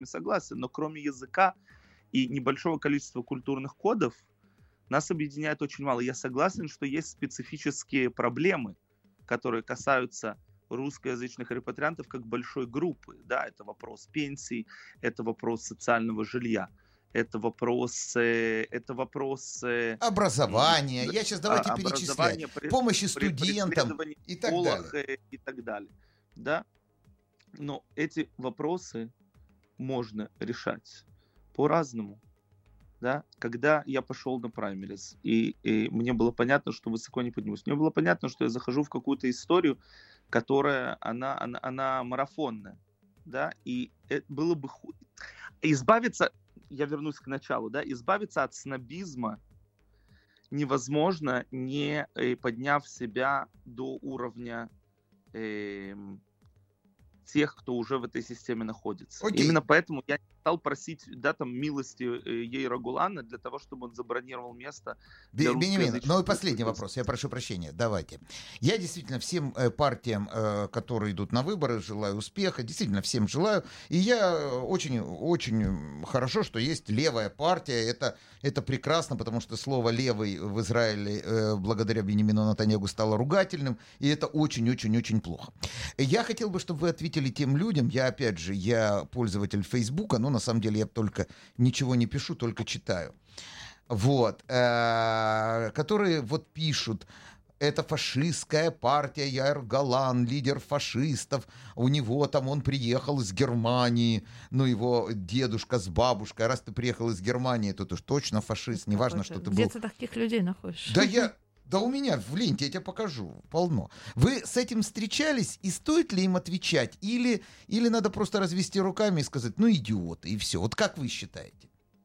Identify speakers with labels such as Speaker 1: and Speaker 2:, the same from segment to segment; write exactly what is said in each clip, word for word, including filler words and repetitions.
Speaker 1: согласен, но кроме языка и небольшого количества культурных кодов нас объединяет очень мало. Я согласен, что есть специфические проблемы, которые касаются русскоязычных репатриантов как большой группы. Да, это вопрос пенсий, это вопрос социального жилья, это вопрос, это вопрос
Speaker 2: образования. Я сейчас давайте перечислять. Помощи студентам и так далее.
Speaker 1: И так далее. Да? Но эти вопросы можно решать по-разному. Да? Когда я пошел на праймерис, и, и мне было понятно, что высоко не поднимусь, мне было понятно, что я захожу в какую-то историю, которая, она, она, она марафонная. Да? И это было бы... Ху... Избавиться, я вернусь к началу, да? Избавиться от снобизма невозможно, не подняв себя до уровня... Э, тех, кто уже в этой системе находится.
Speaker 2: Окей.
Speaker 1: Именно поэтому я стал просить, да, там, милости Яира Гулана для того, чтобы он забронировал место для
Speaker 2: Бенемин, ну и последний вопрос, я прошу прощения, давайте. Я действительно всем э, партиям, э, которые идут на выборы, желаю успеха, действительно всем желаю, и я очень, очень хорошо, что есть левая партия, это, это прекрасно, потому что слово «левый» в Израиле э, благодаря Бенемину Нетаньяху стало ругательным, и это очень-очень-очень плохо. Я хотел бы, чтобы вы ответили тем людям, я опять же, я пользователь Фейсбука, но на самом деле я только ничего не пишу, только читаю. Вот. Э, которые вот пишут, это фашистская партия, Яир Голан, лидер фашистов, у него там, он приехал из Германии, ну, его дедушка с бабушкой, раз ты приехал из Германии, то ты уж точно фашист, неважно, что ты был.
Speaker 3: Где ты таких людей находишь?
Speaker 2: Да я... Да у меня в ленте, я тебе покажу, полно. Вы с этим встречались, и стоит ли им отвечать? Или, или надо просто развести руками и сказать, ну, идиоты, и все. Вот как вы считаете?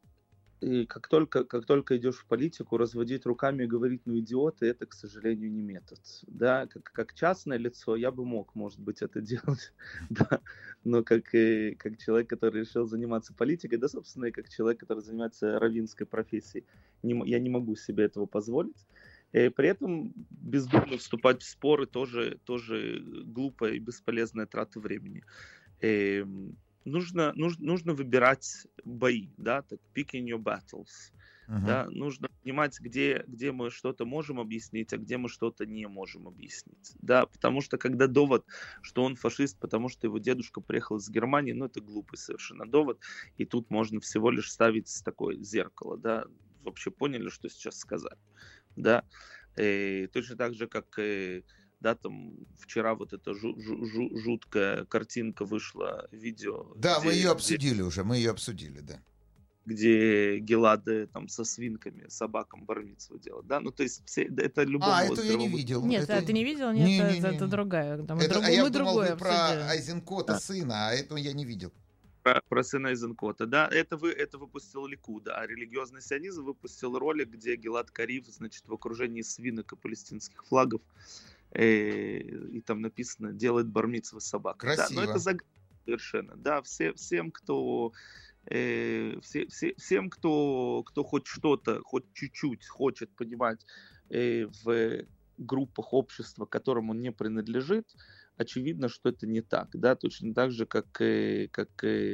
Speaker 1: И как только, как только идешь в политику, разводить руками и говорить, ну, идиоты, это, к сожалению, не метод. Да, как, как частное лицо я бы мог, может быть, это делать, да, но как, и, как человек, который решил заниматься политикой, да, собственно, и как человек, который занимается раввинской профессией, не, я не могу себе этого позволить. И при этом бездумно вступать в споры тоже, тоже глупая и бесполезная трата времени. И нужно, нужно, нужно выбирать бои, да, так picking your battles. Uh-huh. Да, нужно понимать, где, где мы что-то можем объяснить, а где мы что-то не можем объяснить. Да, потому что когда довод, что он фашист, потому что его дедушка приехал из Германии, ну это глупый совершенно довод, и тут можно всего лишь ставить такое зеркало, да, вообще поняли, что сейчас сказали. Да, и точно так же, как и, да, там вчера вот эта жу- жу- жуткая картинка вышла, видео.
Speaker 2: Да,
Speaker 1: где,
Speaker 2: мы ее обсудили
Speaker 1: где,
Speaker 2: уже, мы ее обсудили, да.
Speaker 1: Где Гелады там со свинками, собакам бар-мицву делают, да, ну то есть все, это любому...
Speaker 2: А, это я не видел.
Speaker 3: Нет,
Speaker 2: это...
Speaker 3: а ты не видел? Нет,
Speaker 2: не,
Speaker 3: это,
Speaker 2: не, не,
Speaker 3: это
Speaker 2: не.
Speaker 3: другая. Там
Speaker 2: это,
Speaker 3: друг...
Speaker 2: А я
Speaker 3: мы
Speaker 2: думал,
Speaker 3: другое
Speaker 2: вы про
Speaker 3: обсудили.
Speaker 2: Айзенкота
Speaker 3: да.
Speaker 2: сына, а этого я не видел.
Speaker 1: Про, про сына Эйзенкота, да, это, вы, это выпустил Ликуд, а религиозный сионизм выпустил ролик, где Гилад Кариф, значит, в окружении свинок и палестинских флагов, э, и там написано «делает бар-мицву собак».
Speaker 2: Красиво.
Speaker 1: Да, но это загадка совершенно, да, все, всем, кто... Э, все, все, всем, кто, кто хоть что-то, хоть чуть-чуть хочет понимать э, в группах общества, к которым он не принадлежит, очевидно, что это не так, да, точно так же, как, как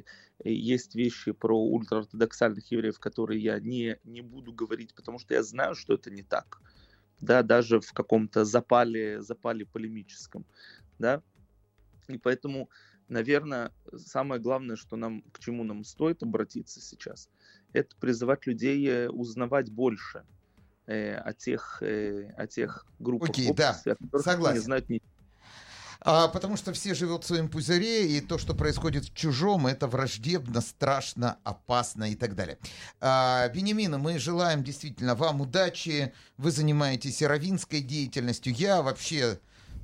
Speaker 1: есть вещи про ультраортодоксальных евреев, которые я не, не буду говорить, потому что я знаю, что это не так, да, даже в каком-то запале, запале полемическом, да, и поэтому, наверное, самое главное, что нам, к чему нам стоит обратиться сейчас, это призывать людей узнавать больше э, о тех, э, о тех группах
Speaker 2: Окей,
Speaker 1: общества,
Speaker 2: да,
Speaker 1: о которых
Speaker 2: согласен.
Speaker 1: не знают ничего.
Speaker 2: А, потому что все живут в своем пузыре, и то, что происходит в чужом, это враждебно, страшно, опасно и так далее. А, Бенемин, мы желаем действительно вам удачи. Вы занимаетесь раввинской деятельностью. Я вообще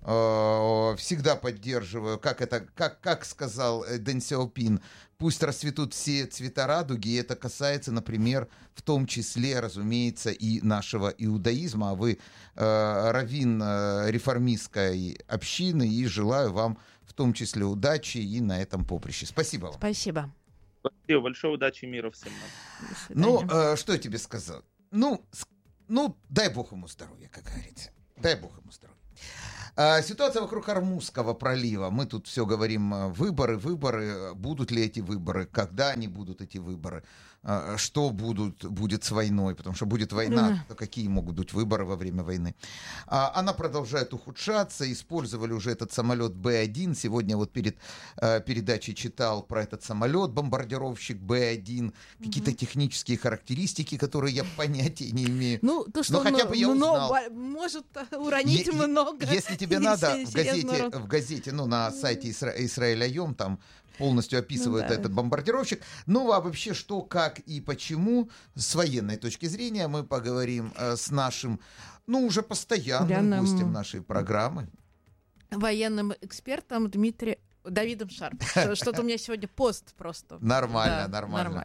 Speaker 2: э, всегда поддерживаю, как, это, как, как сказал Дэн Сяопин, пусть расцветут все цвета радуги, и это касается, например, в том числе, разумеется, и нашего иудаизма. А вы э, раввин э, реформистской общины, и желаю вам в том числе удачи и на этом поприще. Спасибо вам.
Speaker 3: Спасибо.
Speaker 1: Спасибо большое, удачи и мира всем нам.
Speaker 2: Ну, э, что я тебе сказал? Ну, ну, дай Бог ему здоровья, как говорится. Дай Бог ему здоровья. А, ситуация вокруг Ормузского пролива. Мы тут все говорим, выборы, выборы. Будут ли эти выборы? Когда они будут, эти выборы? А, что будут, будет с войной? Потому что будет война, то какие могут быть выборы во время войны? А, она продолжает ухудшаться. Использовали уже этот самолет Бэ один. Сегодня вот перед а, передачей читал про этот самолет, бомбардировщик Бэ один. Какие-то угу. технические характеристики, которые я понятия не имею.
Speaker 3: Ну, то, что
Speaker 2: Но
Speaker 3: он
Speaker 2: хотя бы я узнал.
Speaker 3: Может уронить е- много.
Speaker 2: Если тебе надо, в газете, в газете, ну, на сайте Исра- Исраэль Айом, там полностью описывают ну, да. этот бомбардировщик. Ну, а вообще, что, как и почему, с военной точки зрения, мы поговорим э, с нашим, ну, уже постоянным Реальным... гостем нашей программы.
Speaker 3: Военным экспертом Дмитрием Давидом Шарп. Что-то у меня сегодня пост просто.
Speaker 2: Нормально, нормально.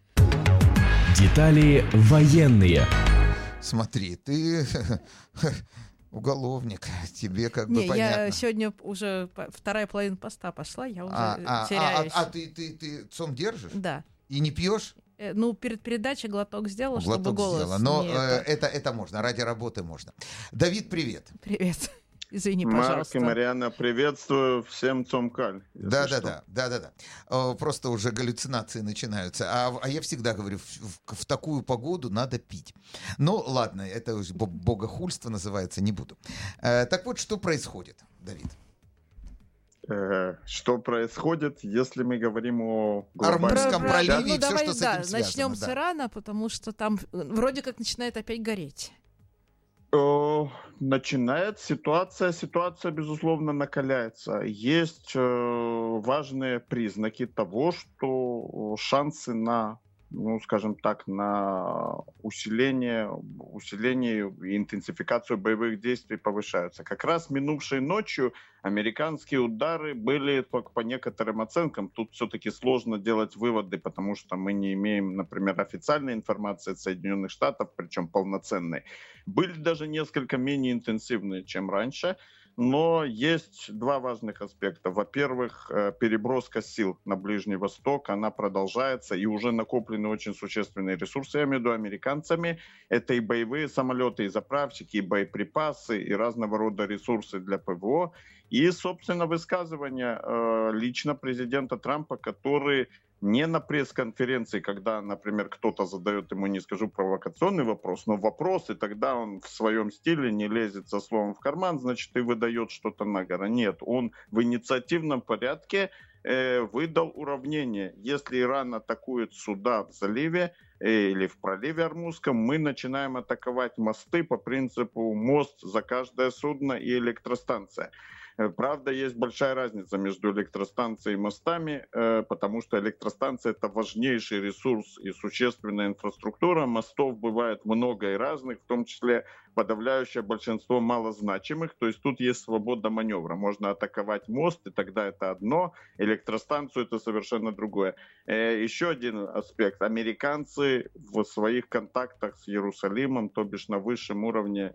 Speaker 4: Детали военные.
Speaker 2: Смотри, ты... Уголовник, тебе как
Speaker 3: не,
Speaker 2: бы понятно.
Speaker 3: Я сегодня уже вторая половина поста пошла, я уже
Speaker 2: а, а,
Speaker 3: теряюсь.
Speaker 2: А, а, а ты, ты, ты цом держишь?
Speaker 3: Да.
Speaker 2: И не пьешь?
Speaker 3: Э, ну, перед передачей глоток сделала,
Speaker 2: глоток
Speaker 3: чтобы голос
Speaker 2: сделала. Но
Speaker 3: не
Speaker 2: э, это... это, это можно, ради работы можно. Давид, привет.
Speaker 3: Привет. Извини, пожалуйста.
Speaker 5: Марк и Марьяна, приветствую, всем цомкаль.
Speaker 2: Да, да, да, да, да, да. Просто уже галлюцинации начинаются. А, а я всегда говорю, в, в, в такую погоду надо пить. Ну, ладно, это уже богохульство называется, не буду. Э, так вот, что происходит, Давид?
Speaker 5: Э, что происходит, если мы говорим о
Speaker 2: Армузском проливе
Speaker 3: ну,
Speaker 2: и
Speaker 3: давай,
Speaker 2: все, что
Speaker 3: да,
Speaker 2: с этим связано?
Speaker 3: Начнем
Speaker 2: да.
Speaker 3: с Ирана, потому что там вроде как начинает опять гореть.
Speaker 5: Начинает ситуация, ситуация, безусловно, накаляется. Есть э, важные признаки того, что шансы на, ну, скажем так, на усиление, усиление и интенсификацию боевых действий повышаются. Как раз минувшей ночью американские удары были только по некоторым оценкам. Тут все-таки сложно делать выводы, потому что мы не имеем, например, официальной информации от Соединенных Штатов, причем полноценной. Были даже несколько менее интенсивные, чем раньше. Но есть два важных аспекта. Во-первых, переброска сил на Ближний Восток, она продолжается, и уже накоплены очень существенные ресурсы, я имею в виду американцами. Это и боевые самолеты, и заправщики, и боеприпасы, и разного рода ресурсы для ПВО. И, собственно, высказывание э, лично президента Трампа, который не на пресс-конференции, когда, например, кто-то задает ему, не скажу, провокационный вопрос, но вопрос, и тогда он в своем стиле не лезет со словом в карман, значит, и выдает что-то наголо. Нет, он в инициативном порядке э, выдал уравнение. Если Иран атакует суда в заливе э, или в проливе Ормузском, мы начинаем атаковать мосты по принципу мост за каждое судно и электростанция. Правда, есть большая разница между электростанцией и мостами, потому что электростанция – это важнейший ресурс и существенная инфраструктура. Мостов бывает много и разных, в том числе подавляющее большинство малозначимых. То есть тут есть свобода маневра. Можно атаковать мост, и тогда это одно. Электростанцию – это совершенно другое. Еще один аспект. Американцы в своих контактах с Иерусалимом, то бишь на высшем уровне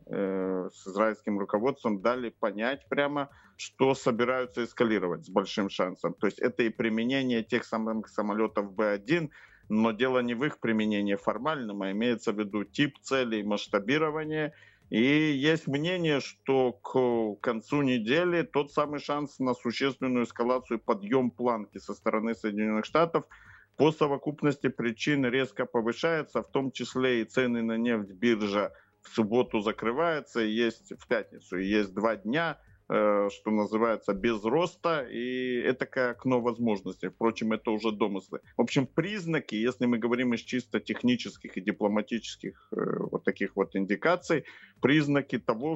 Speaker 5: с израильским руководством, дали понять прямо, что собираются эскалировать с большим шансом. То есть это и применение тех самых самолетов Бэ один, но дело не в их применении формальном, а имеется в виду тип целей, масштабирование. И есть мнение, что к концу недели тот самый шанс на существенную эскалацию, подъем планки со стороны Соединенных Штатов по совокупности причин резко повышается, в том числе и цены на нефть, биржа в субботу закрывается, есть в пятницу, и есть два дня, что называется, без роста, и это как окно возможностей. Впрочем, это уже домыслы. В общем, признаки, если мы говорим из чисто технических и дипломатических вот таких вот индикаций, признаки того,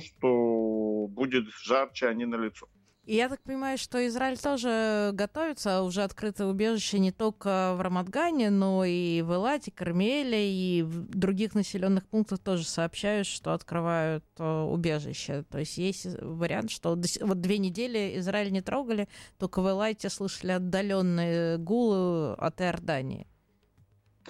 Speaker 5: что будет жарче, они налицо.
Speaker 3: И я так понимаю, что Израиль тоже готовится, уже открыто убежище не только в Рамат-Гане, но и в Элате, Кармеле, и в других населенных пунктах тоже сообщают, что открывают убежище. То есть есть вариант, что вот две недели Израиль не трогали, только в Элате слышали отдаленные гулы от Иордании.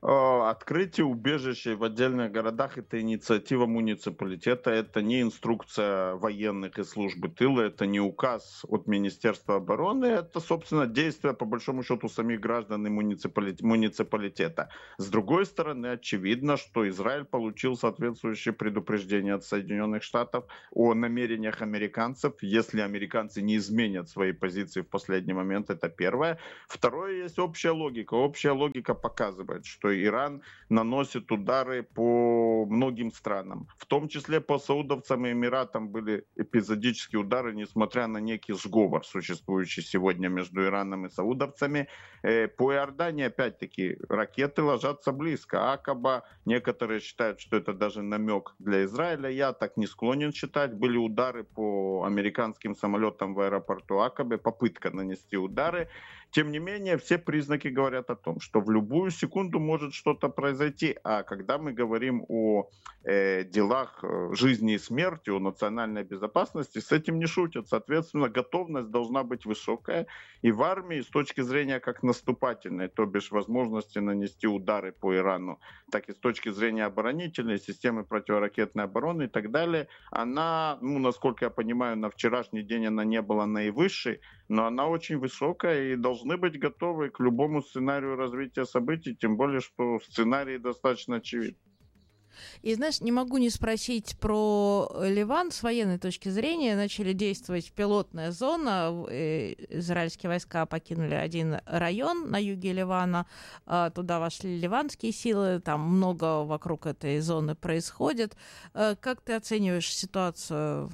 Speaker 5: Открытие убежищей в отдельных городах – это инициатива муниципалитета, это не инструкция военных и службы тыла, это не указ от Министерства обороны, это, собственно, действия, по большому счету, самих граждан и муниципалитета. С другой стороны, очевидно, что Израиль получил соответствующее предупреждение от Соединенных Штатов о намерениях американцев, если американцы не изменят свои позиции в последний момент, это первое. Второе, есть общая логика. Общая логика показывает, что Иран наносит удары по многим странам, в том числе по саудовцам и эмиратам были эпизодические удары, несмотря на некий сговор, существующий сегодня между Ираном и саудовцами. По Иордании, опять-таки, ракеты ложатся близко. Акаба, некоторые считают, что это даже намек для Израиля, я так не склонен считать. Были удары по американским самолетам в аэропорту Акабе, попытка нанести удары. Тем не менее, все признаки говорят о том, что в любую секунду может что-то произойти. А когда мы говорим о э, делах жизни и смерти, о национальной безопасности, с этим не шутят. Соответственно, готовность должна быть высокая. И в армии, с точки зрения как наступательной, то бишь возможности нанести удары по Ирану, так и с точки зрения оборонительной, системы противоракетной обороны и так далее, она, ну, насколько я понимаю, на вчерашний день она не была наивысшей, но она очень высокая и должны быть готовы к любому сценарию развития событий, тем более, что сценарий достаточно очевиден.
Speaker 3: И, знаешь, не могу не спросить про Ливан. С военной точки зрения начали действовать пилотная зона. Израильские войска покинули один район на юге Ливана. Туда вошли ливанские силы. Там много вокруг этой зоны происходит. Как ты оцениваешь ситуацию?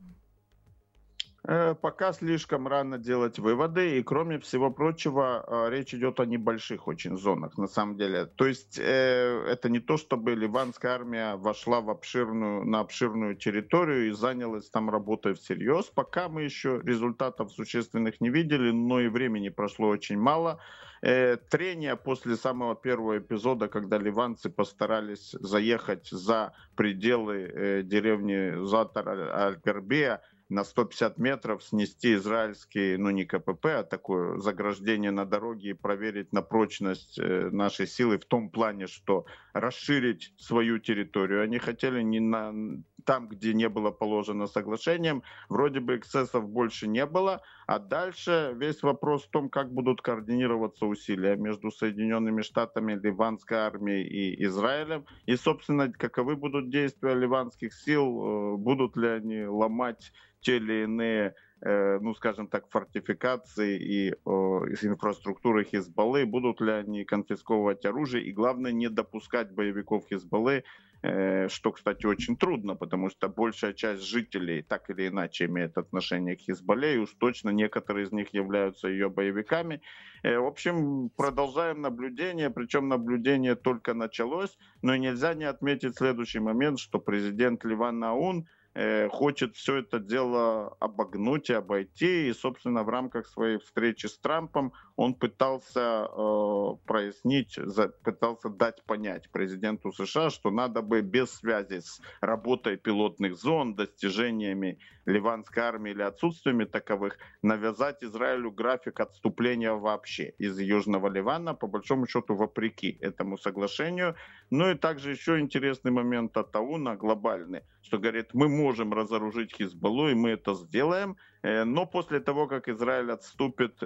Speaker 5: Пока слишком рано делать выводы, и кроме всего прочего, речь идет о небольших очень зонах, на самом деле. То есть э, это не то, чтобы ливанская армия вошла в обширную, на обширную территорию и занялась там работой всерьез. Пока мы еще результатов существенных не видели, но и времени прошло очень мало. Э, трение после самого первого эпизода, когда ливанцы постарались заехать за пределы э, деревни Затар-аль-Гарбия, на сто пятьдесят метров снести израильский, ну не КПП, а такое заграждение на дороге и проверить на прочность нашей силы в том плане, что расширить свою территорию. Они хотели не на, там, где не было положено соглашением, вроде бы эксцессов больше не было, а дальше весь вопрос в том, как будут координироваться усилия между Соединенными Штатами, ливанской армией и Израилем, и, собственно, каковы будут действия ливанских сил, будут ли они ломать те или иные, э, ну, скажем так, фортификации и э, инфраструктуры Хизбаллы, будут ли они конфисковывать оружие, и главное, не допускать боевиков Хизбаллы, э, что, кстати, очень трудно, потому что большая часть жителей так или иначе имеет отношение к Хизбалле, и уж точно некоторые из них являются ее боевиками. Э, в общем, продолжаем наблюдение, причем наблюдение только началось, но нельзя не отметить следующий момент, что президент Ливана Аун хочет все это дело обогнуть и обойти. И, собственно, в рамках своей встречи с Трампом он пытался э, прояснить, за, пытался дать понять президенту США, что надо бы без связи с работой пилотных зон, достижениями ливанской армии или отсутствиями таковых, навязать Израилю график отступления вообще из Южного Ливана, по большому счету, вопреки этому соглашению. Ну и также еще интересный момент от Ауна, глобальный, что говорит, мы можем разоружить Хизбаллу, и мы это сделаем, но после того, как Израиль отступит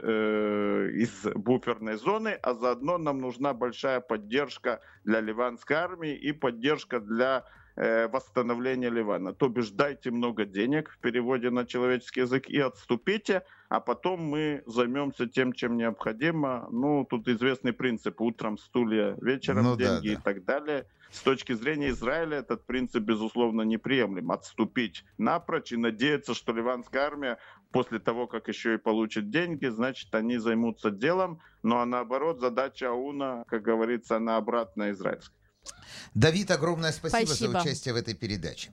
Speaker 5: э, из буферной зоны, а заодно нам нужна большая поддержка для ливанской армии и поддержка для э, восстановления Ливана. То бишь дайте много денег в переводе на человеческий язык и отступите, а потом мы займемся тем, чем необходимо. Ну, тут известный принцип: утром стулья, вечером ну, деньги да, да. и так далее. С точки зрения Израиля этот принцип, безусловно, неприемлем. Отступить напрочь и надеяться, что ливанская армия после того, как еще и получит деньги, значит, они займутся делом. Ну а наоборот, задача Ауна, как говорится, она обратно израильская.
Speaker 2: Давид, огромное спасибо,
Speaker 3: спасибо
Speaker 2: за участие в этой передаче.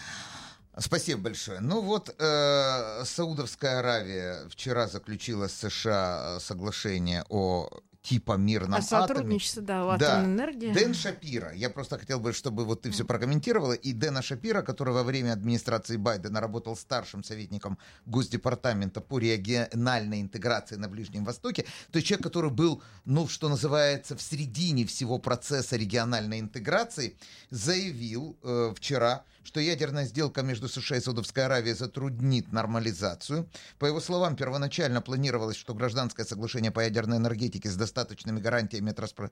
Speaker 2: Спасибо большое. Ну вот, э, Саудовская Аравия вчера заключила с США соглашение о типа мирном
Speaker 3: а
Speaker 2: атоме.
Speaker 3: сотрудничество, да, в атомной
Speaker 2: Да.
Speaker 3: энергии.
Speaker 2: Дэн Шапиро, я просто хотел бы, чтобы вот ты все прокомментировала, и Дэна Шапиро, который во время администрации Байдена работал старшим советником Госдепартамента по региональной интеграции на Ближнем Востоке, то есть человек, который был, ну, что называется, в середине всего процесса региональной интеграции, заявил э, вчера, что ядерная сделка между США и Саудовской Аравией затруднит нормализацию. По его словам, первоначально планировалось, что гражданское соглашение по ядерной энергетике с достаточными гарантиями от распро...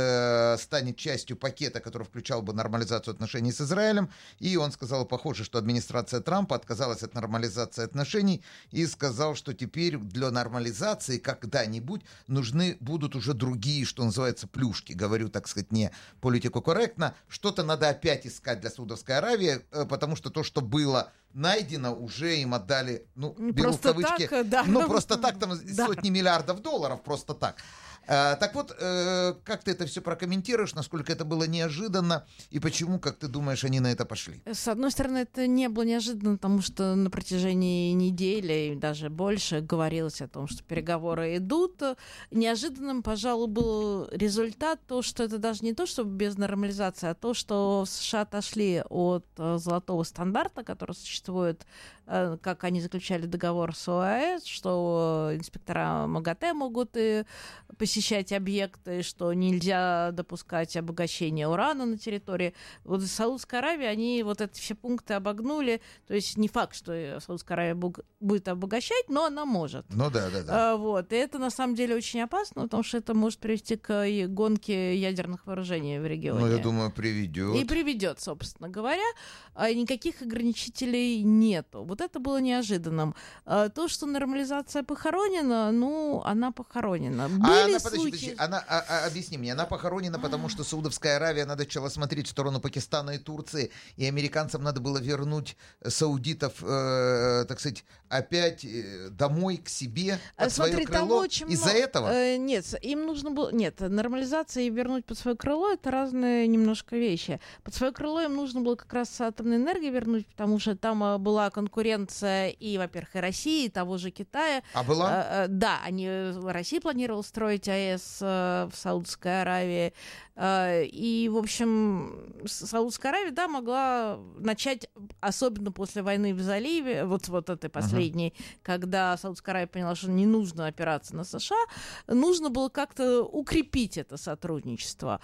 Speaker 2: э, станет частью пакета, который включал бы нормализацию отношений с Израилем. И он сказал, похоже, что администрация Трампа отказалась от нормализации отношений и сказал, что теперь для нормализации когда-нибудь нужны будут уже другие, что называется, плюшки. Говорю, так сказать, не политико-корректно. Что-то надо опять искать для Саудовской Аравии, потому что то, что было найдено, уже им отдали, ну, беру
Speaker 3: просто
Speaker 2: в кавычки,
Speaker 3: так, да.
Speaker 2: ну, просто так, там
Speaker 3: Да.
Speaker 2: сотни миллиардов долларов, просто так. А, так вот, э, как ты это все прокомментируешь, насколько это было неожиданно, и почему, как ты думаешь, они на это пошли?
Speaker 3: С одной стороны, это не было неожиданно, потому что на протяжении недели и даже больше говорилось о том, что переговоры идут. Неожиданным, пожалуй, был результат, то, что это даже не то, что без нормализации, а то, что США отошли от э, золотого стандарта, который существует, э, как они заключали договор с ОАЭ, что инспектора МАГАТЭ могут и посещать объекты, что нельзя допускать обогащение урана на территории. Вот в Саудовской Аравии они вот эти все пункты обогнули. То есть не факт, что Саудовская Аравия буг- будет обогащать, но она может.
Speaker 2: Ну да, да, да.
Speaker 3: А, вот. И это на самом деле очень опасно, потому что это может привести к и- гонке ядерных вооружений в регионе.
Speaker 2: Ну, я думаю, приведет.
Speaker 3: И приведет, собственно говоря. А никаких ограничителей нету. Вот это было неожиданным. А то, что нормализация похоронена, ну, она похоронена.
Speaker 2: А
Speaker 3: Были
Speaker 2: она, подожди,
Speaker 3: случаи...
Speaker 2: подожди, она, а, а, объясни мне, она похоронена, потому что Саудовская Аравия, она начала смотреть в сторону Пакистана и Турции, и американцам надо было вернуть саудитов, э, так сказать, опять э, домой, к себе, под свое
Speaker 3: Смотри, там
Speaker 2: крыло.
Speaker 3: очень
Speaker 2: Из-за
Speaker 3: много-
Speaker 2: этого?
Speaker 3: Э, нет, им нужно было... Нет, нормализация и вернуть под свое крыло — это разные немножко вещи. Под свое крыло им нужно было как раз атомной энергии вернуть, потому что там э, была конкуренция и, во-первых, и России, и того же Китая.
Speaker 2: А была?
Speaker 3: Э, э, да, они, Россия планировала строить АЭС э, в Саудовской Аравии. Э, и, в общем, С- Саудовская Аравия, да, могла начать, особенно после войны в заливе, вот, вот этой последней, когда Саудовская Аравия поняла, что не нужно опираться на США, нужно было как-то укрепить это сотрудничество.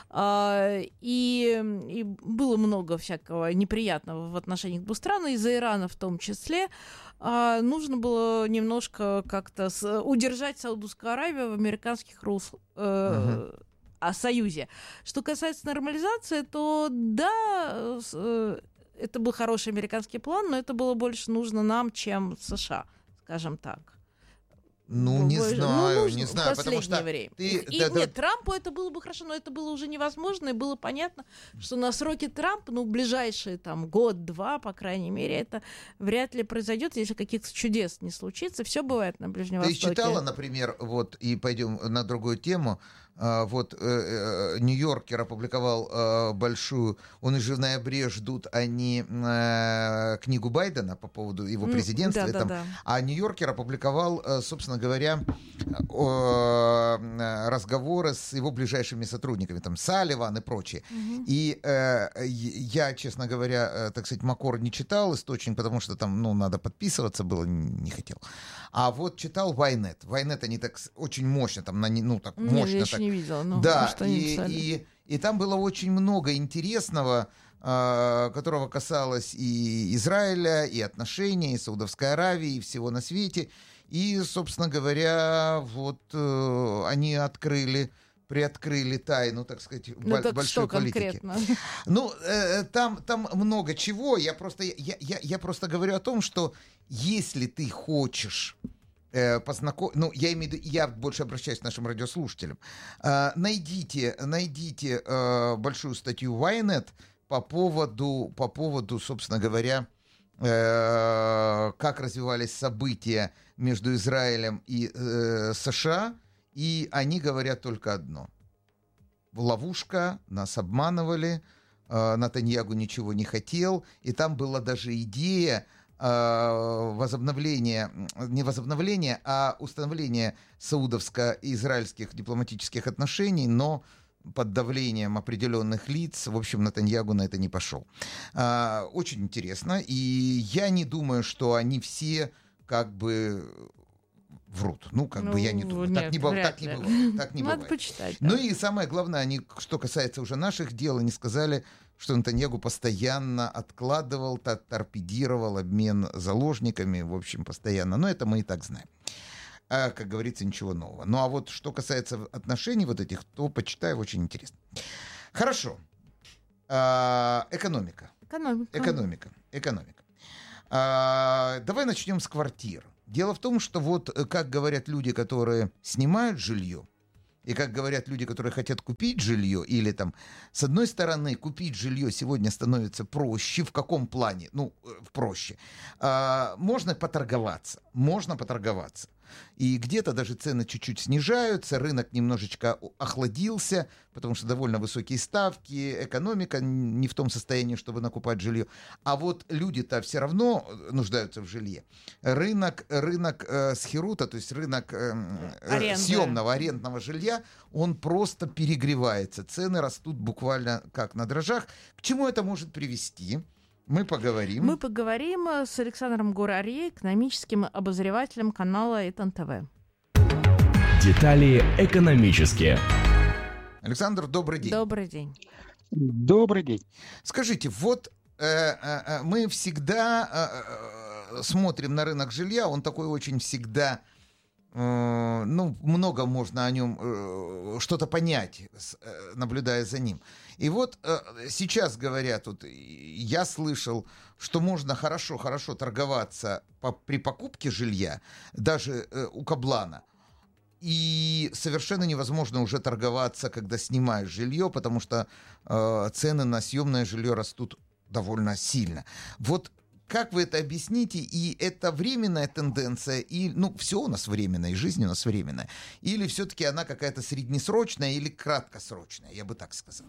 Speaker 3: А, И, и было много всякого неприятного в отношениях двух стран, из-за Ирана в том числе. А, Нужно было немножко как-то с- удержать Саудовскую Аравию в американских руслах.
Speaker 2: Мгм.
Speaker 3: О союзе. Что касается нормализации, то да, с- э, это был хороший американский план, но это было больше нужно нам, чем США, скажем так.
Speaker 2: Ну, не
Speaker 3: Больше-
Speaker 2: знаю,
Speaker 3: нужно
Speaker 2: не
Speaker 3: в
Speaker 2: знаю, потому
Speaker 3: последнее
Speaker 2: что
Speaker 3: время.
Speaker 2: ты-
Speaker 3: И
Speaker 2: да, да.
Speaker 3: нет, Трампу это было бы хорошо, но это было уже невозможно, и было понятно, что на сроки Трампа, ну, в ближайшие там год-два, по крайней мере, это вряд ли произойдет, если каких-то чудес не случится. Все бывает на Ближнем
Speaker 2: Ты
Speaker 3: Востоке.
Speaker 2: читала, например, вот, и пойдем на другую тему, а, вот э, э, Нью-Йоркер опубликовал э, большую, он и же в ноябре ждут они э, книгу Байдена по поводу его
Speaker 3: М,
Speaker 2: президентства, и там,
Speaker 3: да-да-да.
Speaker 2: а Нью-Йоркер опубликовал, э, собственно говоря, о, э, разговоры с его ближайшими сотрудниками, там, Салливан и прочие.
Speaker 3: Мгм.
Speaker 2: И э, я, честно говоря, э, так сказать, Макор не читал источник, потому что там, ну, надо подписываться было, не хотел. А вот читал Вайнет. Вайнет, они так с- очень мощно, там, на, не- ну, так
Speaker 3: Нет,
Speaker 2: мощно
Speaker 3: я
Speaker 2: так.
Speaker 3: еще не видела. Ну,
Speaker 2: Да,
Speaker 3: что они
Speaker 2: и,
Speaker 3: писали.
Speaker 2: и, и там было очень много интересного, э, которого касалось и Израиля, и отношений, и Саудовской Аравии, и всего на свете. И, собственно говоря, вот э, они открыли, приоткрыли тайну, так сказать,
Speaker 3: Ну,
Speaker 2: бо-
Speaker 3: так
Speaker 2: большой
Speaker 3: что
Speaker 2: политики.
Speaker 3: конкретно?
Speaker 2: Ну, э, там, там много чего. Я просто, я, я, я просто говорю о том, что если ты хочешь э, познаком... Ну, я имею в виду, я больше обращаюсь к нашим радиослушателям. Э, найдите, найдите э, большую статью Ynet по поводу, по поводу, собственно говоря, э, как развивались события между Израилем и э, США, и они говорят только одно. Ловушка, нас обманывали, э, Натаньягу ничего не хотел, и там была даже идея возобновления, не возобновления, а установления саудовско-израильских дипломатических отношений, но под давлением определенных лиц, в общем, Нетаньягу на это не пошел. Очень интересно, и я не думаю, что они все как бы врут. Ну, как
Speaker 3: ну,
Speaker 2: бы я не думаю.
Speaker 3: Нет,
Speaker 2: так, не, быв... так не бывает. Так не
Speaker 3: Надо
Speaker 2: бывает.
Speaker 3: почитать.
Speaker 2: Ну
Speaker 3: да.
Speaker 2: и самое главное, они, что касается уже наших дел, они сказали, что Нетаньягу постоянно откладывал, торпедировал обмен заложниками, в общем, постоянно. Но это мы и так знаем. А, как говорится, ничего нового. Ну а вот что касается отношений вот этих, то почитаю, очень интересно. Хорошо. А, экономика.
Speaker 3: Экономика.
Speaker 2: Экономика. Экономика. А, давай начнем с квартир. Дело в том, что вот, как говорят люди, которые снимают жилье, и как говорят люди, которые хотят купить жилье, или там, с одной стороны, купить жилье сегодня становится проще. В каком плане? Ну, проще. А, можно поторговаться. Можно поторговаться. И где-то даже цены чуть-чуть снижаются, рынок немножечко охладился, потому что довольно высокие ставки, экономика не в том состоянии, чтобы накупать жилье. А вот люди-то все равно нуждаются в жилье. Рынок, рынок э, схирута, то есть рынок э, э, съемного арендного жилья, он просто перегревается. Цены растут буквально как на дрожжах. К чему это может привести? Мы поговорим.
Speaker 3: Мы поговорим с Александром Гурари, экономическим обозревателем канала ИТН ТВ.
Speaker 4: Детали экономические.
Speaker 2: Александр, добрый день.
Speaker 3: Добрый день.
Speaker 6: Добрый день.
Speaker 2: Скажите, вот э, э, мы всегда э, э, смотрим на рынок жилья, он такой очень всегда... Ну, много можно о нем э, что-то понять, э, наблюдая за ним. И вот э, сейчас говорят, вот, я слышал, что можно хорошо-хорошо торговаться по, при покупке жилья, даже э, у каблана. И совершенно невозможно уже торговаться, когда снимаешь жилье, потому что э, цены на съемное жилье растут довольно сильно. Вот как вы это объясните? И это временная тенденция, и, ну, все у нас временное, и жизнь у нас временная. Или все-таки она какая-то среднесрочная или краткосрочная, я бы так сказал.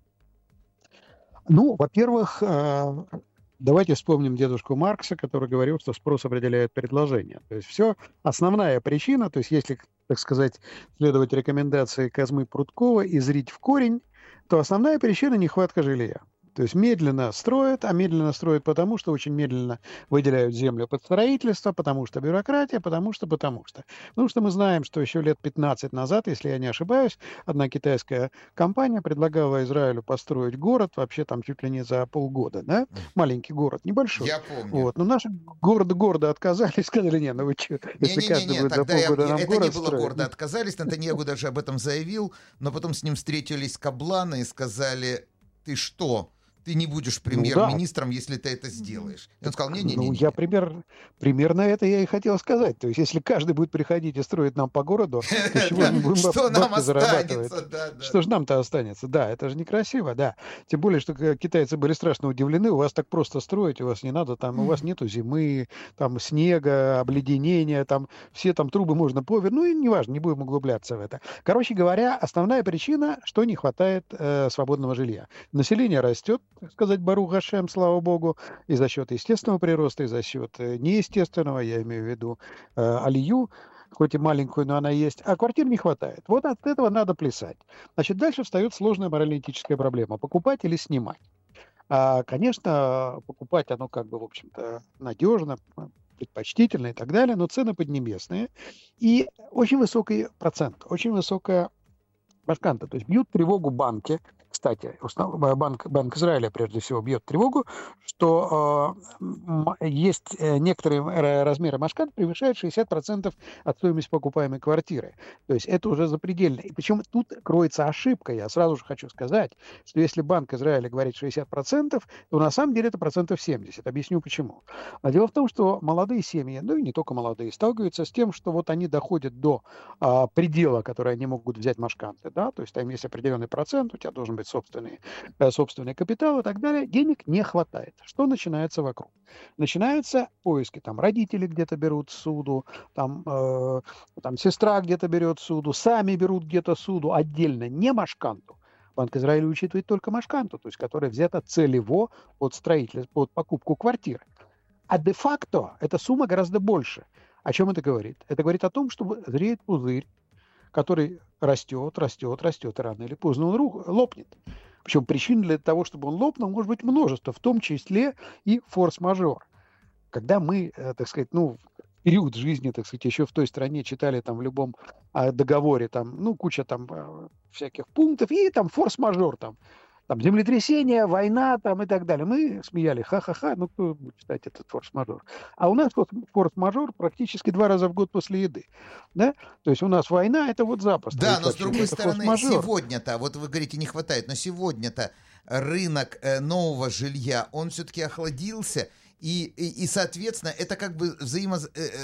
Speaker 6: Ну, во-первых, давайте вспомним дедушку Маркса, который говорил, что спрос определяет предложение. То есть все, основная причина, то есть если, так сказать, следовать рекомендации Козьмы Прудкова и зрить в корень, то основная причина – нехватка жилья. То есть медленно строят, а медленно строят потому, что очень медленно выделяют землю под строительство, потому что бюрократия, потому что, потому что. Потому что мы знаем, что еще лет пятнадцать назад, если я не ошибаюсь, одна китайская компания предлагала Израилю построить город, вообще там чуть ли не за полгода, да? Маленький город, небольшой.
Speaker 2: Я помню.
Speaker 6: Вот. Но наши города города отказались, сказали, не, ну вы что, если каждый будет за полгода нам город строить.
Speaker 2: Это не было города, отказались, Нетаньягу даже об этом заявил, но потом с ним встретились кабланы и сказали, ты что? Ты не будешь премьер-министром, ну, да. если ты это сделаешь. И он сказал, не-не-не.
Speaker 6: Ну, я пример, примерно это я и хотел сказать. То есть, если каждый будет приходить и строить нам по городу, то чего мы будем бабки зарабатывать? Что же нам-то останется? Да, это же некрасиво, да. Тем более, что китайцы были страшно удивлены, у вас так просто строить, у вас не надо, там, у вас нету зимы, там, снега, обледенения, там, все там трубы можно повернуть, ну, и неважно, не будем углубляться в это. Короче говоря, основная причина, что не хватает э, свободного жилья. Население растет, так сказать, Барух Ашем, слава богу, и за счет естественного прироста, и за счет неестественного, я имею в виду э, алию, хоть и маленькую, но она есть, а квартир не хватает. Вот от этого надо плясать. Значит, дальше встает сложная морально-этическая проблема, покупать или снимать. А, конечно, покупать оно как бы, в общем-то, надежно, предпочтительно и так далее, но цены поднебесные, и очень высокий процент, очень высокая башканта, то есть бьют тревогу банки. Кстати, банк, банк Израиля прежде всего бьет тревогу, что э, есть некоторые размеры машкант, превышают шестьдесят процентов от стоимости покупаемой квартиры. То есть это уже запредельно. И причем тут кроется ошибка. Я сразу же хочу сказать, что если Банк Израиля говорит шестьдесят процентов, то на самом деле это процентов семьдесят. Объясню почему. А дело в том, что молодые семьи, ну и не только молодые, сталкиваются с тем, что вот они доходят до э, предела, который они могут взять машканты. Да? То есть там есть определенный процент, у тебя должен быть собственный, собственный капитал и так далее, денег не хватает. Что начинается вокруг? Начинаются поиски, там родители где-то берут суду, там, э, там сестра где-то берет суду, сами берут где-то суду отдельно, не машканту. Банк Израиля учитывает только машканту, то есть которая взята целево под строительство, под покупку квартиры. А де-факто эта сумма гораздо больше. О чем это говорит? Это говорит о том, что зреет пузырь, который растет, растет, растет, и рано или поздно он ру- лопнет. Причем причин для того, чтобы он лопнул, может быть множество, в том числе и форс-мажор. Когда мы, э, так сказать, ну, период жизни, так сказать, еще в той стране читали там в любом а, договоре, там, ну, куча там а, всяких пунктов, и там форс-мажор, там, там землетрясение, война там и так далее. Мы смеяли, ха-ха-ха, ну, кто будет читать этот форс-мажор. А у нас вот форс-мажор практически два раза в год после еды, да? То есть у нас война, это вот запросто.
Speaker 2: Да, но с другой стороны, сегодня-то, вот вы говорите, не хватает, но сегодня-то рынок э, нового жилья, он все-таки охладился. И, и, и, соответственно, это как бы взаимо...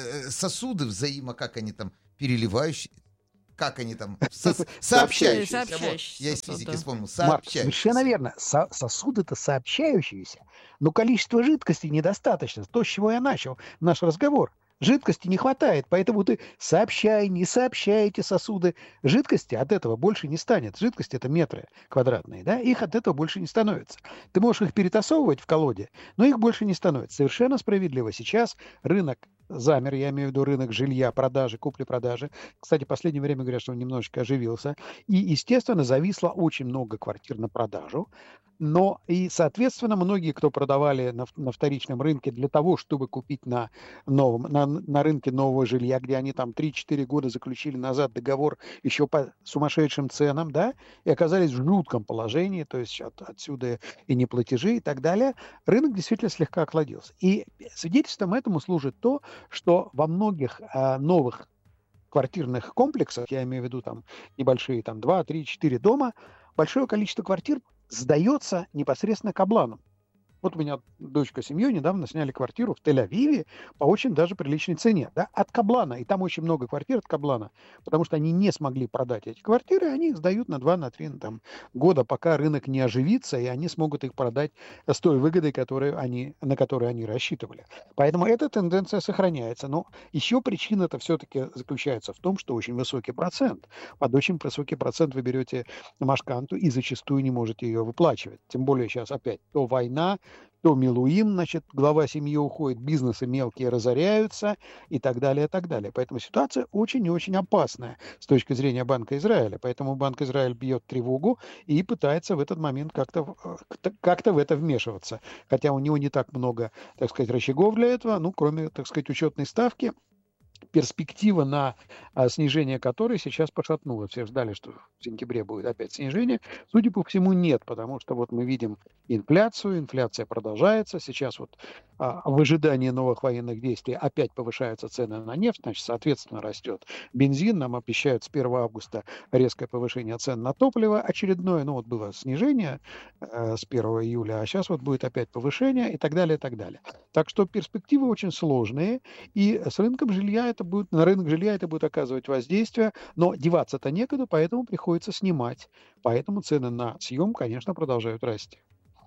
Speaker 2: сосуды взаимо... Как они там? Переливающие? Как они там? Со... Сообщающиеся.
Speaker 3: Сообщающиеся.
Speaker 2: Вот, я из физики
Speaker 3: да.
Speaker 2: вспомнил.
Speaker 6: Марк, совершенно верно. Со- сосуды-то сообщающиеся, но количество жидкости недостаточно. То, с чего я начал наш разговор. Жидкости не хватает, поэтому ты сообщай, не сообщай эти сосуды. Жидкости от этого больше не станет. Жидкости — это метры квадратные, да? Их от этого больше не становится. Ты можешь их перетасовывать в колоде, но их больше не становится. Совершенно справедливо. Сейчас рынок замер, я имею в виду рынок жилья, продажи, купли-продажи. Кстати, в последнее время говорят, что он немножечко оживился. И, естественно, зависло очень много квартир на продажу. Но и, соответственно, многие, кто продавали на, на вторичном рынке для того, чтобы купить на, новом, на, на рынке нового жилья, где они там три-четыре года заключили назад договор еще по сумасшедшим ценам, да, и оказались в жутком положении, то есть от, отсюда и неплатежи и так далее, рынок действительно слегка охладился. И свидетельством этому служит то, что во многих а, новых квартирных комплексах, я имею в виду там небольшие, там два, три, четыре дома, большое количество квартир сдается непосредственно кабланом. Вот у меня дочка с семьей недавно сняли квартиру в Тель-Авиве по очень даже приличной цене, да, от каблана. И там очень много квартир от каблана, потому что они не смогли продать эти квартиры, они их сдают на два, на три на, там, года, пока рынок не оживится, и они смогут их продать с той выгодой, которую они, на которую они рассчитывали. Поэтому эта тенденция сохраняется. Но еще причина-то все-таки заключается в том, что очень высокий процент. Под очень высокий процент вы берете машканту и зачастую не можете ее выплачивать. Тем более сейчас опять то война, то Милуим, значит, глава семьи уходит, бизнесы мелкие разоряются и так далее, и так далее. Поэтому ситуация очень и очень опасная с точки зрения Банка Израиля. Поэтому Банк Израиля бьет тревогу и пытается в этот момент как-то, как-то в это вмешиваться. Хотя у него не так много, так сказать, рычагов для этого, ну, кроме, так сказать, учетной ставки, перспектива на а, снижение которой сейчас пошатнулась. Все ждали, что в сентябре будет опять снижение. Судя по всему, нет, потому что вот мы видим инфляцию, инфляция продолжается. Сейчас вот а, в ожидании новых военных действий опять повышаются цены на нефть, значит, соответственно, растет бензин. Нам обещают с первого августа резкое повышение цен на топливо очередное. Ну вот было снижение э, с первого июля, а сейчас вот будет опять повышение и так далее, и так далее. Так что перспективы очень сложные, и с рынком жилья это будет, на рынок жилья это будет оказывать воздействие, но деваться-то некуда, поэтому приходится снимать. Поэтому цены на съем, конечно, продолжают расти.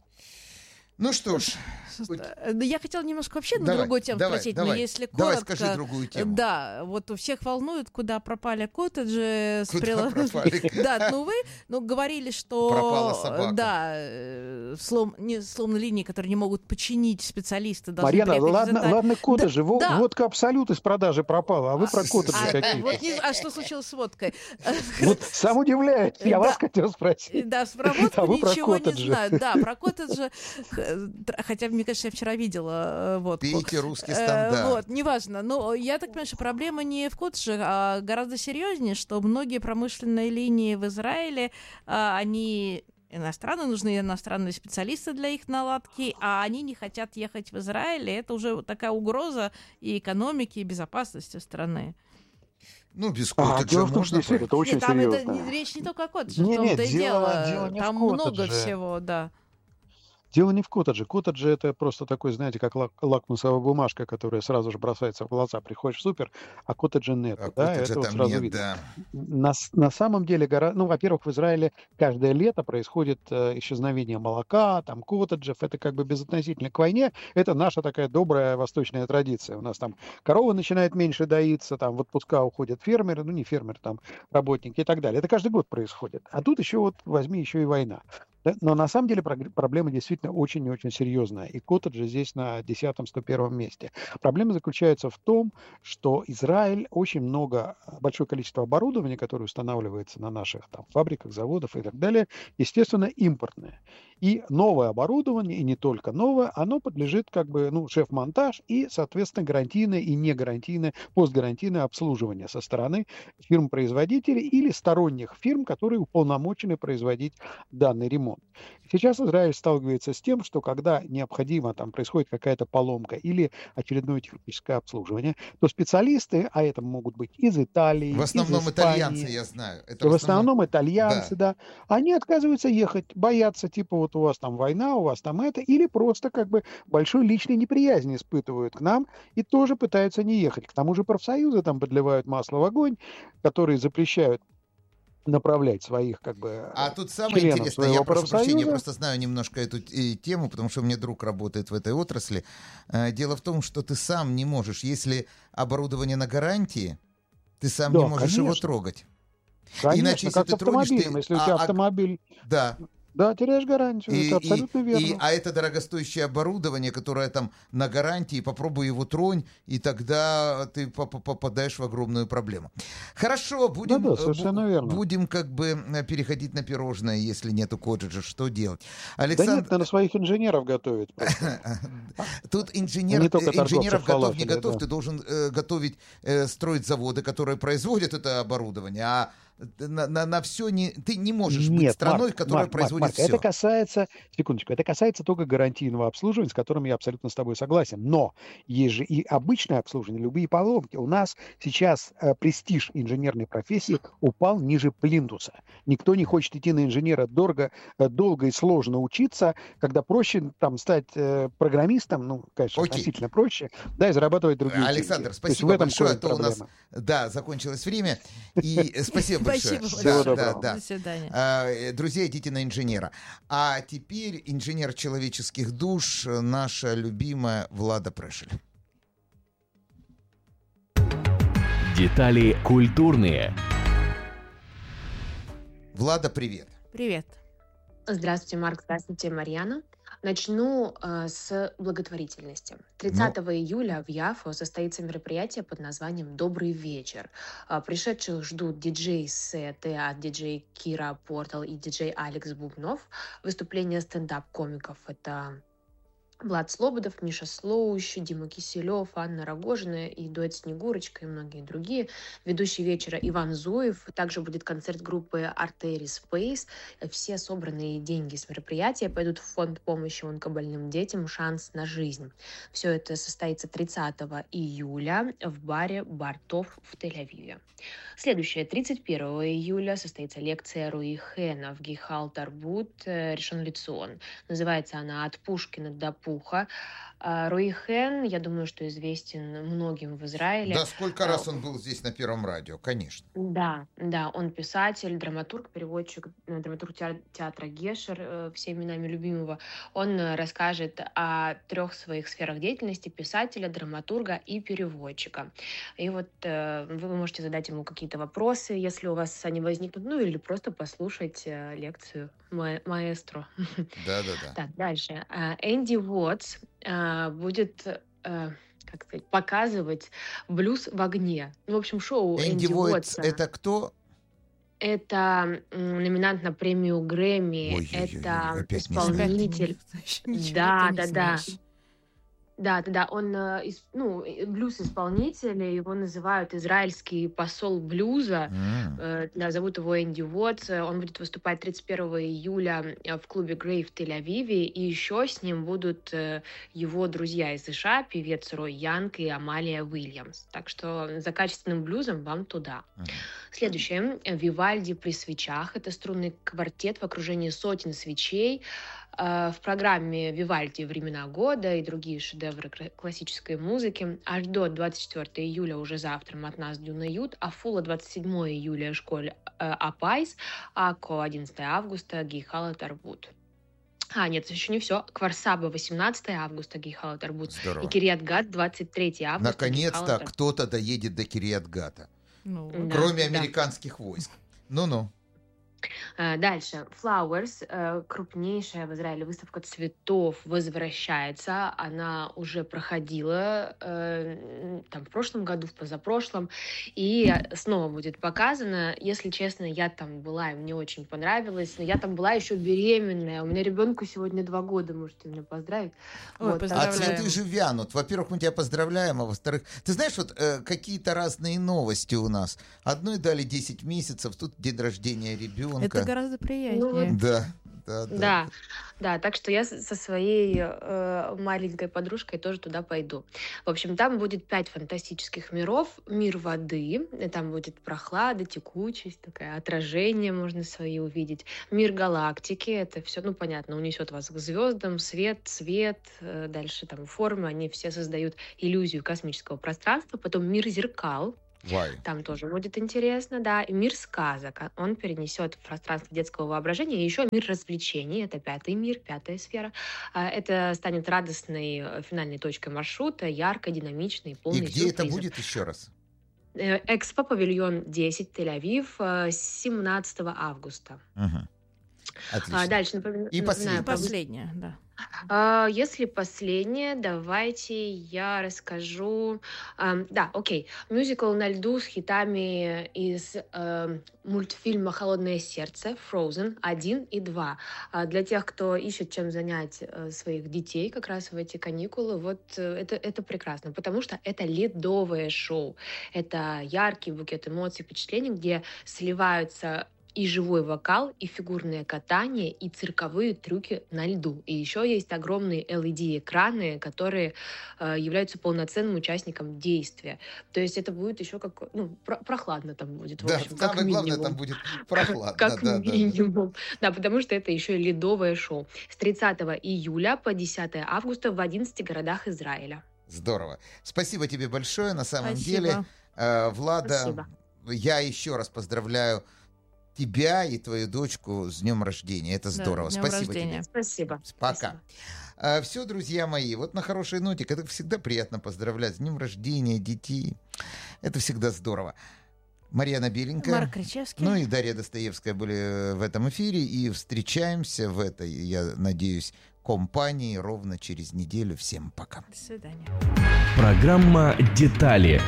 Speaker 2: Ну что ж.
Speaker 3: Я хотела немножко вообще на
Speaker 2: давай,
Speaker 3: другую тему
Speaker 2: давай,
Speaker 3: спросить,
Speaker 2: давай,
Speaker 3: но если коротко...
Speaker 2: Давай скажи другую тему.
Speaker 3: Да, вот у всех волнует, куда пропали коттеджи.
Speaker 2: Куда
Speaker 3: прил...
Speaker 2: пропали?
Speaker 3: Да, ну вы ну, говорили, что...
Speaker 2: Пропала собака.
Speaker 3: Да, слом... не, сломанные линии, которые не могут починить специалисты, должны
Speaker 6: Марьяна,
Speaker 3: приехать
Speaker 6: ладно,
Speaker 3: из Италии.
Speaker 6: ладно, коттеджи.
Speaker 3: Да, да.
Speaker 6: Водка Абсолют из продажи пропала, а вы про коттеджи
Speaker 3: а,
Speaker 6: какие-то.
Speaker 3: Вот не... а что случилось с водкой?
Speaker 6: Вот сам удивляюсь, я
Speaker 3: да.
Speaker 6: вас хотел спросить.
Speaker 3: Да, про водку
Speaker 6: а вы
Speaker 3: ничего
Speaker 6: про
Speaker 3: не знаю. Да, про коттеджи, хотя, мне кажется, я вчера видела водку.
Speaker 2: Пейте русский стандарт.
Speaker 3: Э, вот, неважно. Но я так понимаю, что проблема не в коттеджах, а гораздо серьезнее, что многие промышленные линии в Израиле, они... иностранные, нужны иностранные специалисты для их наладки, а они не хотят ехать в Израиль, и это уже такая угроза и экономики, и безопасности страны.
Speaker 2: Ну, без коттеджа
Speaker 6: а, дело в том,
Speaker 2: можно...
Speaker 6: что это очень
Speaker 3: нет, там
Speaker 6: серьезно.
Speaker 3: Это, не, речь не только о коттедже,
Speaker 6: не,
Speaker 3: в том-то
Speaker 6: нет,
Speaker 3: и
Speaker 6: дело,
Speaker 3: дело.
Speaker 6: дело не
Speaker 3: Там
Speaker 6: в
Speaker 3: много
Speaker 6: коттедже.
Speaker 3: всего, да.
Speaker 6: Дело не в коттедже. Коттеджи — это просто такой, знаете, как лак- лакмусовая бумажка, которая сразу же бросается в глаза. Приходишь в супер, а коттеджа нет.
Speaker 2: А
Speaker 6: да,
Speaker 2: коттеджа
Speaker 6: это вот
Speaker 2: там
Speaker 6: сразу
Speaker 2: нет,
Speaker 6: видно.
Speaker 2: да.
Speaker 6: На, на самом деле, гора... ну, во-первых, в Израиле каждое лето происходит э, исчезновение молока, там, коттеджев. Это как бы безотносительно к войне. Это наша такая добрая восточная традиция. У нас там коровы начинают меньше доиться, там в отпуска уходят фермеры, ну, не фермеры, там, работники и так далее. Это каждый год происходит. А тут еще вот возьми еще и война. Да, но на самом деле проблема действительно очень и очень серьезная. И коттеджи здесь на десятом-сто первом месте. Проблема заключается в том, что Израиль очень много, большое количество оборудования, которое устанавливается на наших там, фабриках, заводах и так далее, естественно, импортное. И новое оборудование, и не только новое, оно подлежит как бы, ну, шеф-монтаж и, соответственно, гарантийное и негарантийное, постгарантийное обслуживание со стороны фирм-производителей или сторонних фирм, которые уполномочены производить данный ремонт. Сейчас Израиль сталкивается с тем, что когда необходимо, там происходит какая-то поломка или очередное техническое обслуживание, то специалисты, а это могут быть из Италии,
Speaker 2: в основном
Speaker 6: из Испании,
Speaker 2: итальянцы, я знаю. Это
Speaker 6: в основном, в основном итальянцы, да. да, они отказываются ехать, боятся, типа вот у вас там война, у вас там это, или просто как бы большой личной неприязни испытывают к нам и тоже пытаются не ехать. К тому же профсоюзы там подливают масло в огонь, которые запрещают направлять своих как бы
Speaker 2: а тут самое интересное, я прошу прощения, я просто знаю немножко эту э, тему, потому что у меня друг работает в этой отрасли. Э, дело в том, что ты сам не можешь, если оборудование на гарантии, ты сам да, не можешь конечно. его трогать.
Speaker 6: Конечно, иначе если как ты тронешь, ты... если у тебя а, автомобиль...
Speaker 2: Да.
Speaker 6: Да, теряешь гарантию,
Speaker 2: и,
Speaker 6: это абсолютно
Speaker 2: и,
Speaker 6: верно.
Speaker 2: И, а это дорогостоящее оборудование, которое там на гарантии, попробуй его тронь, и тогда ты попадаешь в огромную проблему. Хорошо, будем,
Speaker 6: да, да, совершенно верно.
Speaker 2: будем как бы переходить на пирожное, если нету коттеджа, что делать? Александр...
Speaker 6: Да нет, надо своих инженеров готовить.
Speaker 2: Тут инженер, инженеров готов, не готов, ты должен готовить, строить заводы, которые производят это оборудование, а На, на, на все не, ты не можешь Нет, быть страной,
Speaker 6: Марк,
Speaker 2: которая
Speaker 6: Марк,
Speaker 2: производит
Speaker 6: Марк,
Speaker 2: все.
Speaker 6: Это касается, секундочку, это касается только гарантийного обслуживания, с которым я абсолютно с тобой согласен. Но есть же и обычное обслуживание, любые поломки. У нас сейчас э, престиж инженерной профессии упал ниже плинтуса. Никто не хочет идти на инженера дорого, э, долго и сложно учиться, когда проще там стать э, программистом, ну, конечно, Окей. относительно проще, да, и зарабатывать другие
Speaker 2: Александр,
Speaker 6: деньги.
Speaker 2: спасибо большое, а то у нас, да, закончилось время. И спасибо большое.
Speaker 3: Спасибо
Speaker 2: большое. Да, да, да.
Speaker 3: До свидания.
Speaker 2: А, друзья, идите на инженера. А теперь инженер человеческих душ, наша любимая Влада Прешель.
Speaker 4: Детали культурные.
Speaker 2: Влада, привет.
Speaker 3: Привет.
Speaker 7: Здравствуйте, Марк. Здравствуйте, Марьяна. Начну э, с благотворительности. тридцатого июля в Яффо состоится мероприятие под названием «Добрый вечер». Э, пришедших ждут диджей-сеты от диджей Кира Портал и диджей Алекс Бубнов. Выступление стендап-комиков — это Влад Слободов, Миша Слоущ, Дима Киселев, Анна Рогожина и дуэт «Снегурочка» и многие другие. Ведущий вечера Иван Зуев. Также будет концерт группы Artery Space. Все собранные деньги с мероприятия пойдут в фонд помощи онкобольным детям «Шанс на жизнь». Все это состоится тридцатого июля в баре «Бартов» в Тель-Авиве. Следующее, тридцать первого июля, состоится лекция Руи Хэна в Гейхал Тарбут Ришон Лецион. Называется она «От Пушкина до Пуха». Руи Хэн, я думаю, что известен многим в Израиле.
Speaker 2: Да, сколько раз он был здесь на Первом радио, конечно.
Speaker 7: Да, да, он писатель, драматург, переводчик, драматург театра Гешер, всеми нами любимого. Он расскажет о трех своих сферах деятельности: писателя, драматурга и переводчика. И вот вы можете задать ему какие-то вопросы, если у вас они возникнут, ну или просто послушать лекцию ма- маэстро.
Speaker 2: Да-да-да.
Speaker 7: Так, дальше. Энди Уотс будет, как сказать, показывать блюз в огне. В общем, шоу Энди, Энди Уотса.
Speaker 2: Это кто?
Speaker 7: Это номинант на премию Грэмми. Ой, это ой, ой, исполнитель. Да, да, да. Да, да, да, он, ну, блюз-исполнитель, его называют израильский посол блюза, mm. да, зовут его Энди Уотс, он будет выступать тридцать первого июля в клубе Грей в Тель-Авиве, и еще с ним будут его друзья из США, певец Рой Янг и Амалия Уильямс, так что за качественным блюзом вам туда. Mm. Следующее, Вивальди при свечах, это струнный квартет в окружении сотен свечей. В программе Вивальди «Времена года» и другие шедевры классической музыки. Аж до двадцать четвёртого июля уже завтра от нас Дюнают, Афула двадцать седьмого июля школе Апайс, Ако одиннадцатого августа Гейхала Тарбут. А, нет, еще не все. Кварсаба восемнадцатого августа Гейхала Тарбут.
Speaker 2: Здорово.
Speaker 7: И Кирьят-Гат двадцать третьего августа.
Speaker 2: Наконец-то кто-то доедет до Кирьят-Гата. Ну, кроме да. американских войск. Ну-ну.
Speaker 7: Дальше. Flowers, крупнейшая в Израиле выставка цветов, возвращается. Она уже проходила там в прошлом году, в позапрошлом, и снова будет показана. Если честно, я там была, и мне очень понравилось. Но я там была еще беременная. У меня ребенку сегодня два года, можете меня поздравить.
Speaker 2: Ой, вот, а цветы же вянут. Во-первых, мы тебя поздравляем, а во-вторых, ты знаешь, вот э, какие-то разные новости у нас. Одной дали десять месяцев, тут день рождения ребенка.
Speaker 3: Это гораздо приятнее.
Speaker 7: Ну,
Speaker 2: да, да, да.
Speaker 7: Да, да, так что я со своей э, маленькой подружкой тоже туда пойду. В общем, там будет пять фантастических миров. Мир воды, там будет прохлада, текучесть, такое отражение можно свои увидеть. Мир галактики, это все, ну, понятно, унесет вас к звездам, свет, цвет, э, дальше там формы, они все создают иллюзию космического пространства. Потом мир зеркал.
Speaker 2: Why?
Speaker 7: Там тоже будет интересно, да. И мир сказок. Он перенесет в пространство детского воображения. И еще мир развлечений. Это пятый мир, пятая сфера. Это станет радостной финальной точкой маршрута, яркой, динамичной, полной
Speaker 2: И где
Speaker 7: сюрпризов.
Speaker 2: это будет еще раз?
Speaker 7: Экспо, павильон десять, Тель-Авив, семнадцатого августа.
Speaker 2: Угу. Отлично.
Speaker 7: А, дальше, напоминаю,
Speaker 2: И последнее.
Speaker 3: Последнее, да.
Speaker 7: А, если последнее, давайте я расскажу. А, да, окей. Мюзикл на льду с хитами из а, мультфильма «Холодное сердце» Frozen один и два. А, для тех, кто ищет чем занять а, своих детей как раз в эти каникулы, вот это, это прекрасно, потому что это ледовое шоу. Это яркий букет эмоций, впечатлений, где сливаются и живой вокал, и фигурное катание, и цирковые трюки на льду. И еще есть огромные эл и ди-экраны, которые э, являются полноценным участником действия. То есть это будет еще как... Ну, про- прохладно там будет, в
Speaker 2: да,
Speaker 7: общем,
Speaker 2: самое
Speaker 7: как минимум.
Speaker 2: главное, там будет прохладно.
Speaker 7: Как
Speaker 2: да,
Speaker 7: минимум. Да, потому что это еще и ледовое шоу. С тридцатого июля по десятого августа в одиннадцати городах Израиля.
Speaker 2: Здорово. Спасибо тебе большое. На самом
Speaker 3: Спасибо.
Speaker 2: деле, э, Влада,
Speaker 7: Спасибо.
Speaker 2: я еще раз поздравляю тебя и твою дочку с днем рождения. Это здорово.
Speaker 3: Да,
Speaker 2: Спасибо
Speaker 3: рождения.
Speaker 2: тебе.
Speaker 7: Спасибо.
Speaker 2: Пока. А, все, друзья мои, вот на хорошей ноте, это всегда приятно поздравлять с днем рождения детей. Это всегда здорово. Марьяна Беленькая,
Speaker 3: Марк Кричевский.
Speaker 2: ну и Дарья Достоевская были в этом эфире. И встречаемся в этой, я надеюсь, компании ровно через неделю. Всем пока.
Speaker 3: До свидания.
Speaker 4: Программа «Детали».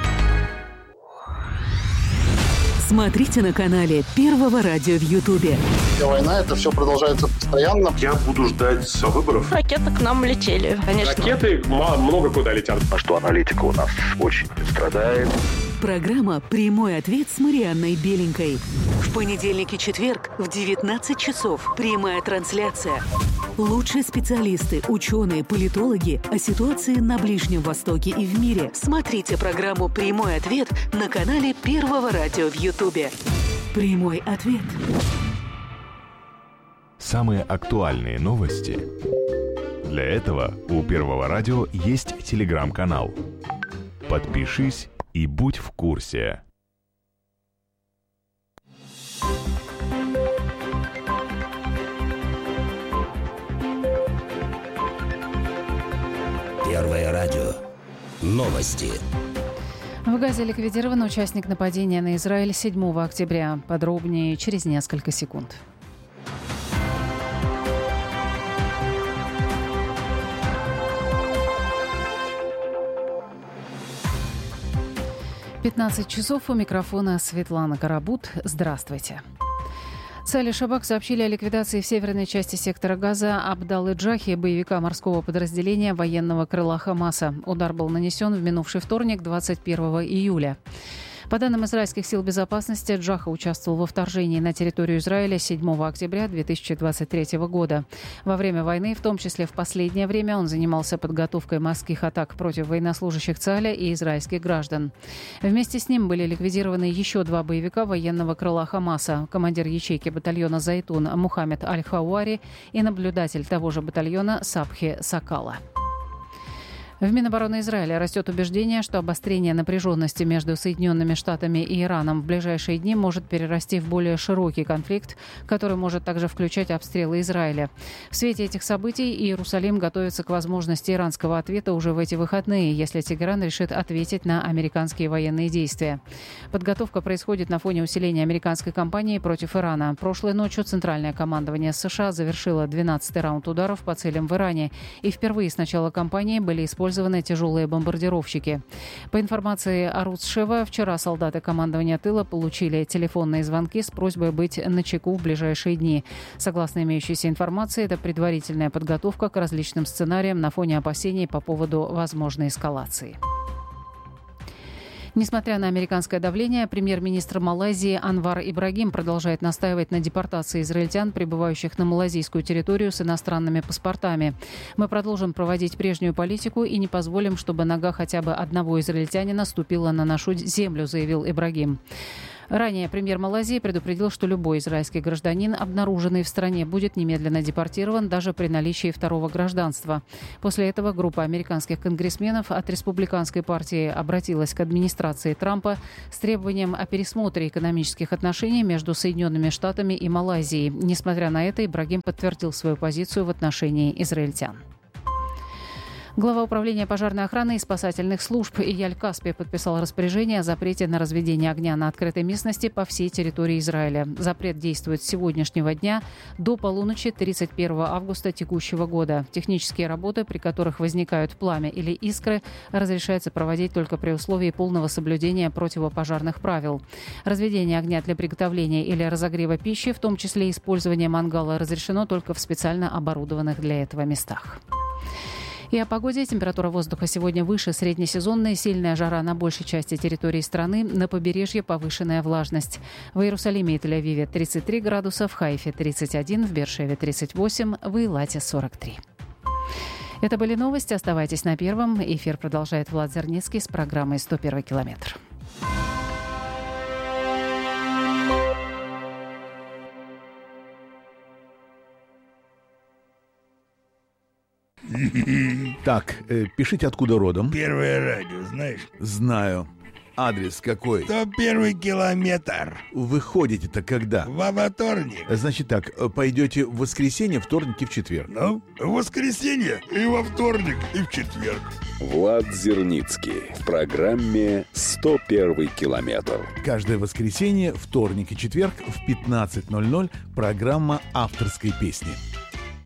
Speaker 8: Смотрите на канале Первого радио в Ютубе.
Speaker 9: Война, это все продолжается постоянно.
Speaker 10: Я буду ждать выборов.
Speaker 11: Ракеты к нам летели, конечно.
Speaker 10: Ракеты много куда летят.
Speaker 12: А что аналитика у нас очень страдает.
Speaker 8: Программа «Прямой ответ» с Марианной Беленькой. В понедельник и четверг в девятнадцать часов. Прямая трансляция. Лучшие специалисты, ученые, политологи о ситуации на Ближнем Востоке и в мире. Смотрите программу «Прямой ответ» на канале Первого радио в Ютубе. Прямой ответ.
Speaker 4: Самые актуальные новости. Для этого у Первого радио есть телеграм-канал. Подпишись и будь в курсе.
Speaker 13: Первое радио. Новости.
Speaker 14: В Газе ликвидирован участник нападения на Израиль седьмого октября. Подробнее через несколько секунд. пятнадцать часов, у микрофона Светлана Карабут. Здравствуйте. Цаль и Шабак сообщили о ликвидации в северной части сектора Газа Абдаллы Джахи, боевика морского подразделения военного крыла Хамаса. Удар был нанесен в минувший вторник, двадцать первого июля. По данным израильских сил безопасности, Джаха участвовал во вторжении на территорию Израиля седьмого октября две тысячи двадцать третьего года. Во время войны, в том числе в последнее время, он занимался подготовкой морских атак против военнослужащих ЦАЛя и израильских граждан. Вместе с ним были ликвидированы еще два боевика военного крыла Хамаса: командир ячейки батальона «Зайтун» Мухаммед Аль-Хауари и наблюдатель того же батальона Сабхи Сакала. В Минобороны Израиля растет убеждение, что обострение напряженности между Соединенными Штатами и Ираном в ближайшие дни может перерасти в более широкий конфликт, который может также включать обстрелы Израиля. В свете этих событий Иерусалим готовится к возможности иранского ответа уже в эти выходные, если Тегеран решит ответить на американские военные действия. Подготовка происходит на фоне усиления американской кампании против Ирана. Прошлой ночью Центральное командование США завершило двенадцатый раунд ударов по целям в Иране, и впервые с начала кампании были использованы тяжелые бомбардировщики. По информации Аруц Шева, вчера солдаты командования тыла получили телефонные звонки с просьбой быть начеку в ближайшие дни. Согласно имеющейся информации, это предварительная подготовка к различным сценариям на фоне опасений по поводу возможной эскалации. Несмотря на американское давление, премьер-министр Малайзии Анвар Ибрагим продолжает настаивать на депортации израильтян, прибывающих на малайзийскую территорию с иностранными паспортами. «Мы продолжим проводить прежнюю политику и не позволим, чтобы нога хотя бы одного израильтянина ступила на нашу землю», заявил Ибрагим. Ранее премьер Малайзии предупредил, что любой израильский гражданин, обнаруженный в стране, будет немедленно депортирован даже при наличии второго гражданства. После этого группа американских конгрессменов от республиканской партии обратилась к администрации Трампа с требованием о пересмотре экономических отношений между Соединенными Штатами и Малайзией. Несмотря на это, Ибрагим подтвердил свою позицию в отношении израильтян. Глава управления пожарной охраны и спасательных служб Ияль Каспи подписал распоряжение о запрете на разведение огня на открытой местности по всей территории Израиля. Запрет действует с сегодняшнего дня до полуночи тридцать первого августа текущего года. Технические работы, при которых возникают пламя или искры, разрешается проводить только при условии полного соблюдения противопожарных правил. Разведение огня для приготовления или разогрева пищи, в том числе использование мангала, разрешено только в специально оборудованных для этого местах. И о погоде. Температура воздуха сегодня выше среднесезонной. Сильная жара на большей части территории страны. На побережье повышенная влажность. В Иерусалиме и Тель-Авиве тридцать три градуса, в Хайфе тридцать один, в Беэр-Шеве тридцать восемь, в Эйлате сорок три. Это были новости. Оставайтесь на Первом. Эфир продолжает Влад Зерницкий с программой «сто первый километр».
Speaker 15: Так, э, пишите, откуда родом.
Speaker 16: Первое радио, знаешь?
Speaker 15: Знаю. Адрес какой?
Speaker 16: сто первый километр.
Speaker 15: Вы ходите-то когда?
Speaker 16: Во вторник.
Speaker 15: Значит так, пойдете в воскресенье, вторник и в четверг.
Speaker 16: Ну, в воскресенье и во вторник и в четверг.
Speaker 17: Влад Зерницкий в программе «сто первый километр».
Speaker 15: Каждое воскресенье, вторник и четверг в пятнадцать ноль ноль программа авторской песни.